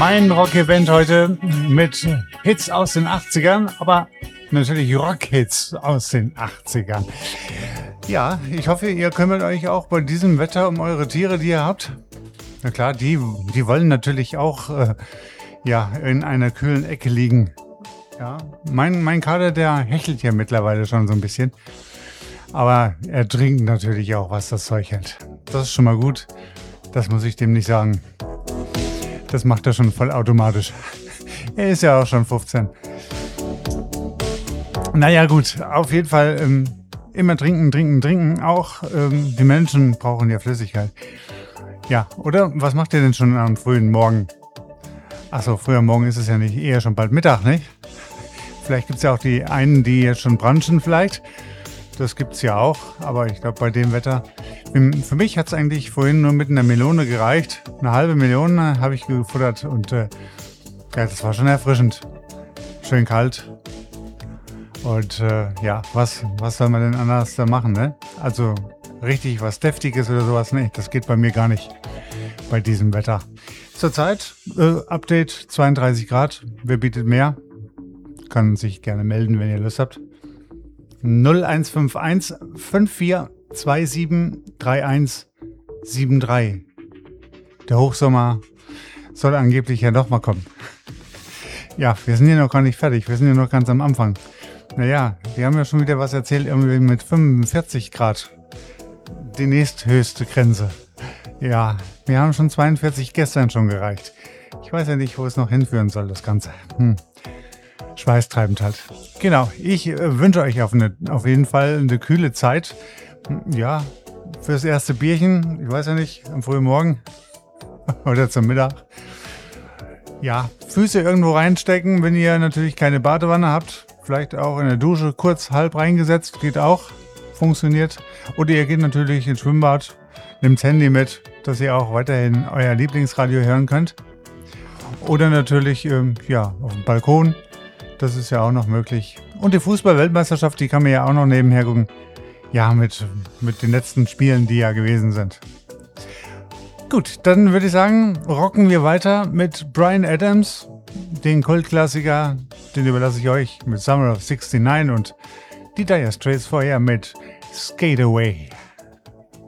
mein Rock-Event heute mit Hits aus den 80ern, aber natürlich Rock-Hits aus den 80ern. Ja, ich hoffe, ihr kümmert euch auch bei diesem Wetter um eure Tiere, die ihr habt. Na klar, die wollen natürlich auch in einer kühlen Ecke liegen. Ja, mein Kater, der hechelt ja mittlerweile schon so ein bisschen. Aber er trinkt natürlich auch, was das Zeug hält. Das ist schon mal gut. Das muss ich dem nicht sagen. Das macht er schon voll automatisch. Er ist ja auch schon 15. Naja gut, auf jeden Fall immer trinken. Auch die Menschen brauchen ja Flüssigkeit. Ja, oder? Was macht ihr denn schon am frühen Morgen? Achso, früher Morgen ist es ja nicht, eher schon bald Mittag, nicht? Vielleicht gibt es ja auch die einen, die jetzt schon brunchen vielleicht. Das gibt es ja auch, aber ich glaube bei dem Wetter. Für mich hat es eigentlich vorhin nur mit einer Melone gereicht. Eine halbe Melone habe ich gefuttert und das war schon erfrischend. Schön kalt. Und was soll man denn anders da machen, ne? Also richtig was Deftiges oder sowas, ne? Das geht bei mir gar nicht bei diesem Wetter. Zurzeit Update 32 Grad. Wer bietet mehr? Kann sich gerne melden, wenn ihr Lust habt. 0151 5427 3173. Der Hochsommer soll angeblich ja doch mal kommen. Ja, wir sind hier noch gar nicht fertig. Wir sind ja noch ganz am Anfang. Naja, wir haben ja schon wieder was erzählt, irgendwie mit 45 Grad. Die nächsthöchste Grenze. Ja, wir haben schon 42 gestern schon gereicht. Ich weiß ja nicht, wo es noch hinführen soll, das Ganze. Schweißtreibend halt. Genau, ich wünsche euch auf jeden Fall eine kühle Zeit. Ja, fürs erste Bierchen, ich weiß ja nicht, am frühen Morgen oder zum Mittag. Ja, Füße irgendwo reinstecken, wenn ihr natürlich keine Badewanne habt. Vielleicht auch in der Dusche kurz halb reingesetzt, geht auch, funktioniert. Oder ihr geht natürlich ins Schwimmbad, nehmt das Handy mit, dass ihr auch weiterhin euer Lieblingsradio hören könnt. Oder natürlich auf dem Balkon. Das ist ja auch noch möglich. Und die Fußball-Weltmeisterschaft, die kann man ja auch noch nebenher gucken. Ja, mit den letzten Spielen, die ja gewesen sind. Gut, dann würde ich sagen, rocken wir weiter mit Bryan Adams, den Kultklassiker, den überlasse ich euch mit Summer of '69 und die Dire Straits vorher mit Skate Away.